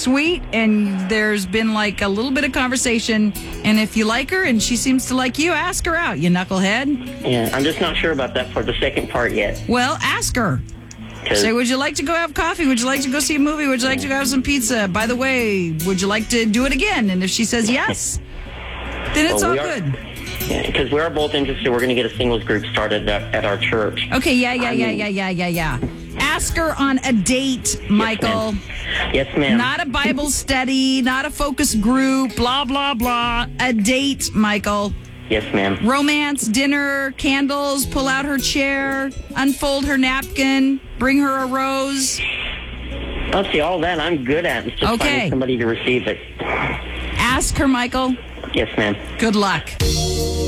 sweet, and there's been like a little bit of conversation. And if you like her and she seems to like you, ask her out, you knucklehead. Yeah, I'm just not sure about that for the second part yet. Well, ask her. Say, would you like to go have coffee? Would you like to go see a movie? Would you like to go have some pizza? By the way, would you like to do it again? And if she says yes, then it's all good. Yeah, because we are both interested. We're going to get a singles group started at our church. Okay, yeah. Ask her on a date, Michael. Yes, ma'am. Not a Bible study, not a focus group, blah, blah, blah. A date, Michael. Yes, ma'am. Romance, dinner, candles, pull out her chair, unfold her napkin, bring her a rose. I'll see, all that I'm good at. It's just finding somebody to receive it. Ask her, Michael. Yes, ma'am. Good luck.